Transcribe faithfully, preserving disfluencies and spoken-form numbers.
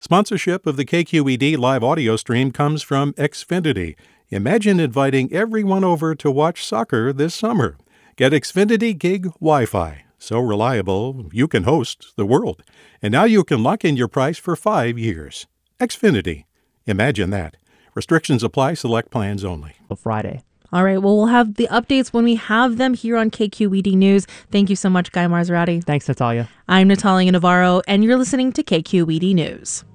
Sponsorship of the K Q E D live audio stream comes from Xfinity. Imagine inviting everyone over to watch soccer this summer. Get Xfinity Gig Wi-Fi. So reliable, you can host the world. And now you can lock in your price for five years. Xfinity. Imagine that. Restrictions apply. Select plans only. Friday. All right. Well, we'll have the updates when we have them here on K Q E D News. Thank you so much, Guy Marzorati. Thanks, Natalia. I'm Natalia Navarro, and you're listening to K Q E D News.